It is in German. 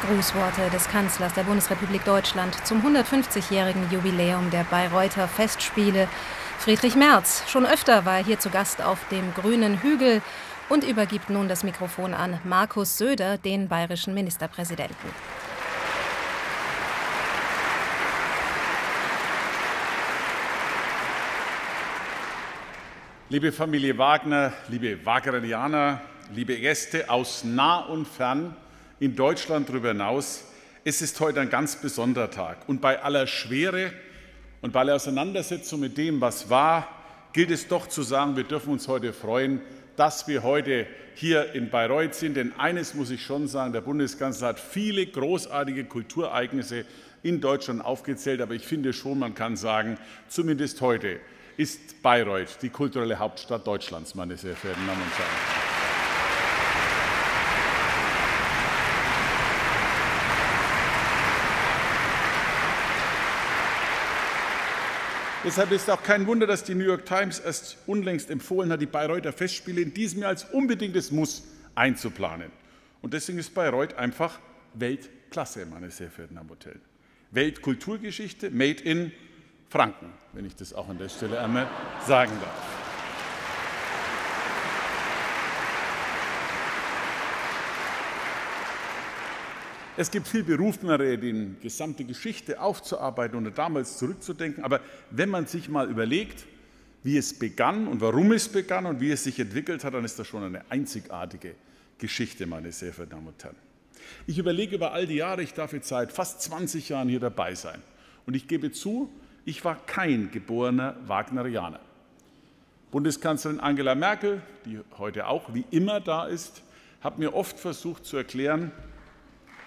Grußworte des Kanzlers der Bundesrepublik Deutschland zum 150-jährigen Jubiläum der Bayreuther Festspiele. Friedrich Merz, schon öfter war er hier zu Gast auf dem grünen Hügel und übergibt nun das Mikrofon an Markus Söder, den bayerischen Ministerpräsidenten. Liebe Familie Wagner, liebe Wagnerianer, liebe Gäste aus nah und fern, in Deutschland darüber hinaus, es ist heute ein ganz besonderer Tag. Und bei aller Schwere und bei aller Auseinandersetzung mit dem, was war, gilt es doch zu sagen, wir dürfen uns heute freuen, dass wir heute hier in Bayreuth sind. Denn eines muss ich schon sagen, der Bundeskanzler hat viele großartige Kulturereignisse in Deutschland aufgezählt. Aber ich finde schon, man kann sagen, zumindest heute ist Bayreuth die kulturelle Hauptstadt Deutschlands, meine sehr verehrten Damen und Herren. Deshalb ist auch kein Wunder, dass die New York Times erst unlängst empfohlen hat, die Bayreuther Festspiele in diesem Jahr als unbedingtes Muss einzuplanen. Und deswegen ist Bayreuth einfach Weltklasse, meine sehr verehrten Damen und Herren. Weltkulturgeschichte, made in Franken, wenn ich das auch an der Stelle einmal sagen darf. Es gibt viel Berufenere, die gesamte Geschichte aufzuarbeiten und damals zurückzudenken. Aber wenn man sich mal überlegt, wie es begann und warum es begann und wie es sich entwickelt hat, dann ist das schon eine einzigartige Geschichte, meine sehr verehrten Damen und Herren. Ich überlege über all die Jahre, ich darf jetzt seit fast 20 Jahren hier dabei sein. Und ich gebe zu, ich war kein geborener Wagnerianer. Bundeskanzlerin Angela Merkel, die heute auch wie immer da ist, hat mir oft versucht zu erklären,